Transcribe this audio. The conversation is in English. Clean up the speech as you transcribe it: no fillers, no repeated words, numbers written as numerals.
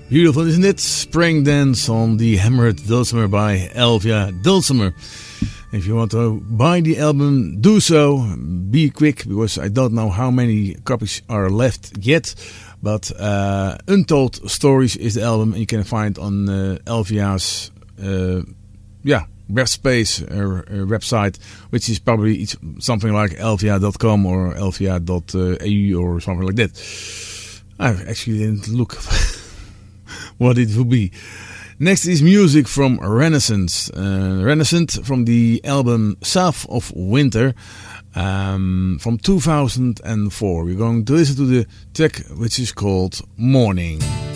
Beautiful, isn't it? Spring Dance on the Hammered Dulcimer by Elvia Dulcimer. If you want to buy the album, do so. Be quick, because I don't know how many copies are left yet. But Untold Stories is the album, and you can find on Elvia's website, which is probably something like elvia.com or elvia.eu or something like that. I actually didn't look what it will be. Next is music from Renaissance. Renaissance from the album South of Winter from 2004. We're going to listen to the track which is called Morning.